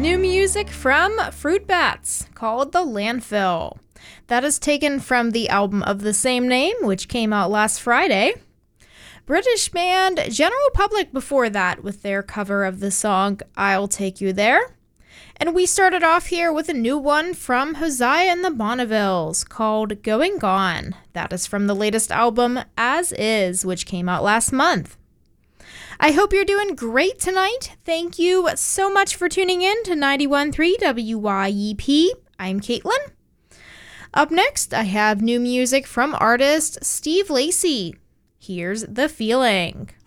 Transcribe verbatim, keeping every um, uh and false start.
New music from Fruit Bats called The Landfill. That is taken from the album of the same name, which came out last Friday. British band General Public before that with their cover of the song I'll Take You There. And we started off here with a new one from Hosea and the Bonnevilles called Going Gone. That is from the latest album As Is, which came out last month. I hope you're doing great tonight. Thank you so much for tuning in to ninety-one point three W Y E P. I'm Caitlin. Up next, I have new music from artist Steve Lacy. Here's The Feeling.